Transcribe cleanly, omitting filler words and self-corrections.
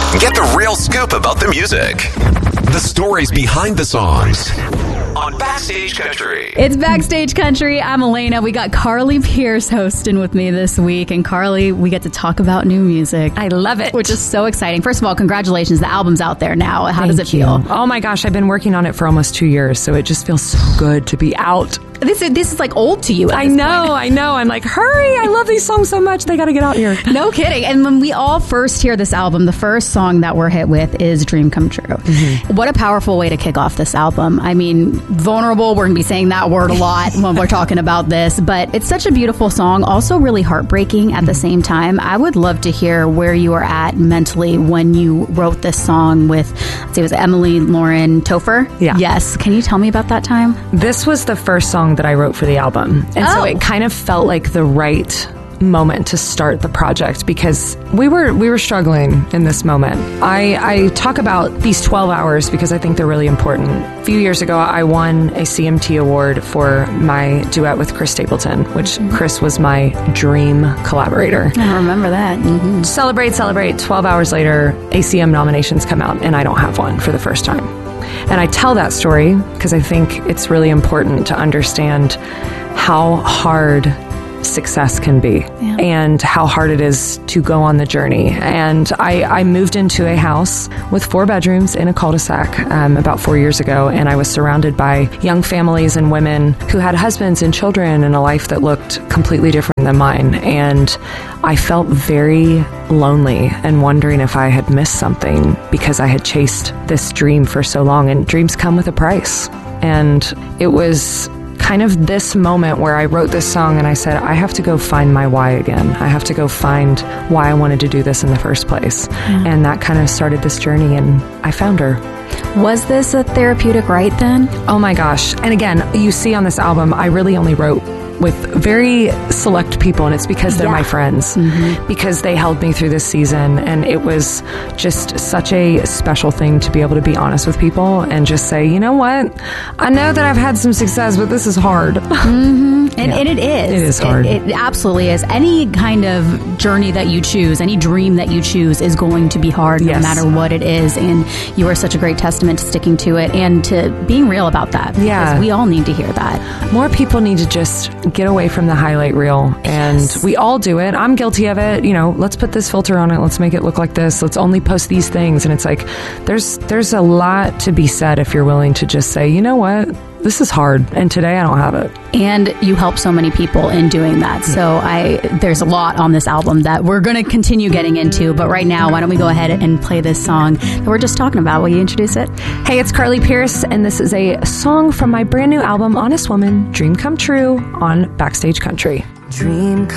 Get the real scoop about the music. The stories behind the songs. On Backstage Country. It's Backstage Country. I'm Elena. We got Carly Pearce hosting with me this week. And Carly, we get to talk about new music. I love it. Which is so exciting. First of all, congratulations. The album's out there now. How does it feel? Oh my gosh, I've been working on it for almost 2 years, so it just feels so good to be out. This is like old to you. I know. I'm like, hurry! I love these songs so much. They got to get out here. No kidding. And when we all first hear this album, the first song that we're hit with is "Dream Come True." Mm-hmm. What a powerful way to kick off this album. I mean, vulnerable. We're going to be saying that word a lot when we're talking about this, but it's such a beautiful song. Also, really heartbreaking at the same time. I would love to hear where you were at mentally when you wrote this song with, let's see, was it Emily Lauren Topher? Yeah. Yes. Can you tell me about that time? This was the first song that I wrote for the album. And so it kind of felt like the right moment to start the project because we were struggling in this moment. I talk about these 12 hours because I think they're really important. A few years ago, I won a CMT award for my duet with Chris Stapleton, which Chris was my dream collaborator. I remember that. Mm-hmm. Celebrate. 12 hours later, ACM nominations come out and I don't have one for the first time. And I tell that story because I think it's really important to understand how hard success can be and how hard it is to go on the journey. And I moved into a house with 4 bedrooms in a cul-de-sac about 4 years ago, and I was surrounded by young families and women who had husbands and children and a life that looked completely different than mine. And I felt very lonely and wondering if I had missed something because I had chased this dream for so long, and dreams come with a price. And it was kind of this moment where I wrote this song and I said, I have to go find my why again. I have to go find why I wanted to do this in the first place. And that kind of started this journey, and I found her. Was this a therapeutic write then? Oh my gosh. And again, you see on this album, I really only wrote with very select people, and it's because they're my friends, because they held me through this season, and it was just such a special thing to be able to be honest with people and just say, you know what, I know that I've had some success, but this is hard. And it is. It is hard. It absolutely is. Any kind of journey that you choose, any dream that you choose is going to be hard no matter what it is. And you are such a great testament to sticking to it and to being real about that. Yeah. Because we all need to hear that. More people need to just get away from the highlight reel. And we all do it. I'm guilty of it. You know, let's put this filter on it. Let's make it look like this. Let's only post these things. And it's like, there's a lot to be said if you're willing to just say, you know what? This is hard, and today I don't have it. And you help so many people in doing that. So there's a lot on this album that we're going to continue getting into. But right now, why don't we go ahead and play this song that we're just talking about? Will you introduce it? Hey, it's Carly Pearce, and this is a song from my brand new album, Honest Woman, Dream Come True, on Backstage Country. Dream